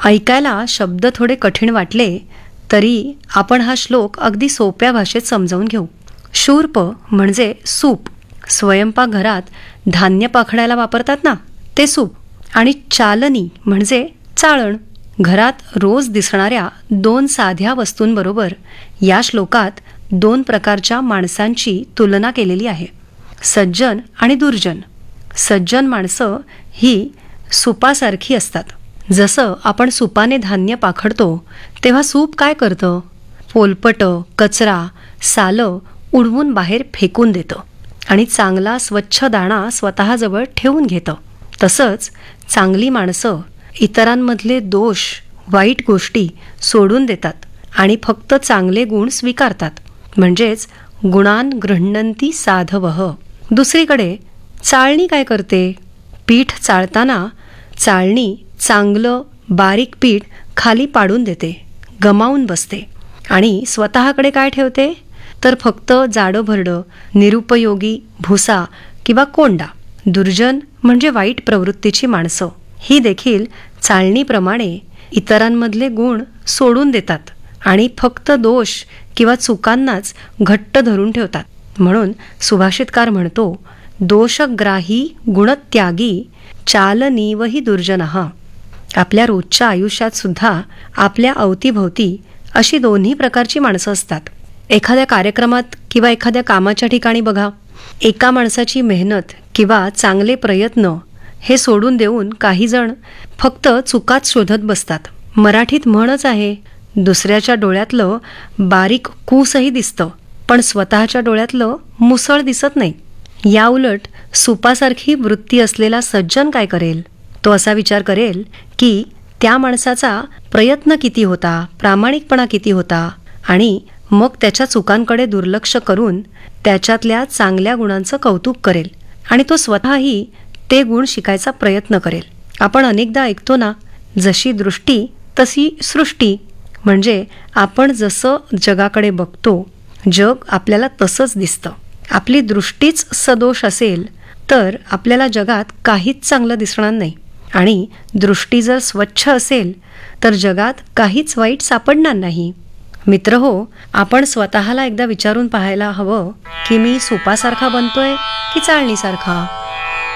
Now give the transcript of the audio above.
ऐकायला शब्द थोडे कठीण वाटले तरी आपण हा श्लोक अगदी सोप्या भाषेत समजावून घेऊ. शूर्प म्हणजे सूप. स्वयंपाकघरात धान्य पाखडायला वापरतात ना, ते सूप. आणि चालनी म्हणजे चाळण. घरात रोज दिसणाऱ्या 2 साध्या वस्तूंबरोबर या श्लोकात 2 प्रकारच्या माणसांची तुलना केलेली आहे, सज्जन आणि दुर्जन. सज्जन माणसं ही सुपासारखी असतात. जसं आपण सुपाने धान्य पाखडतो तेव्हा सूप काय करतं? पोलपटं, कचरा, सालं उडवून बाहेर फेकून देतं आणि चांगला स्वच्छ दाणा स्वतःजवळ ठेवून घेतं. तसंच चांगली माणसं इतरांमधले दोष, वाईट गोष्टी सोडून देतात आणि फक्त चांगले गुण स्वीकारतात. म्हणजेच गुणान गृह्णन्ति साधवः. दुसरीकडे चाळणी काय करते? पीठ चाळताना चाळणी चांगलं बारीक पीठ खाली पाडून देते, गमावून बसते आणि स्वतःकडे काय ठेवते? तर फक्त जाडं-भरडं, निरुपयोगी भुसा किंवा कोंडा. दुर्जन म्हणजे वाईट प्रवृत्तीची माणसं. ही देखील चाळणीप्रमाणे इतरांमधले गुण सोडून देतात आणि फक्त दोष किंवा चुकांनाच घट्ट धरून ठेवतात. म्हणून सुभाषितकार म्हणतो, दोषग्राही गुणत्यागी चालनीवही दुर्जनः. आपल्या रोजच्या आयुष्यात सुद्धा आपल्या अवतीभोवती अशी दोन्ही प्रकारची माणसं असतात. एखाद्या कार्यक्रमात किंवा एखाद्या कामाच्या ठिकाणी बघा, एका माणसाची मेहनत किंवा चांगले प्रयत्न हे सोडून देऊन काही जण फक्त चुकाच शोधत बसतात. मराठीत म्हणच आहे, दुसऱ्याच्या डोळ्यातलं बारीक कूसही दिसतं पण स्वतःच्या डोळ्यातलं मुसळ दिसत नाही. या उलट सुपासारखी वृत्ती असलेला सज्जन काय करेल? तो असा विचार करेल की त्या माणसाचा प्रयत्न किती होता, प्रामाणिकपणा किती होता आणि मग त्याच्या चुकांकडे दुर्लक्ष करून त्याच्यातल्या चांगल्या गुणांचं कौतुक करेल आणि तो स्वतःही ते गुण शिकायचा प्रयत्न करेल. आपण अनेकदा ऐकतो ना, जशी दृष्टी तशी सृष्टी. म्हणजे आपण जसं जगाकडे बघतो, जग आपल्याला तसंच दिसतं. आपली दृष्टीच सदोष असेल तर आपल्याला जगात काहीच चांगलं दिसणार नाही आणि दृष्टी जर स्वच्छ असेल तर जगात काहीच वाईट सापडणार नाही. मित्रहो, आपण स्वतःला एकदा विचारून पाहायला हवं की मी सुपासारखा बनतोय की चाळणीसारखा?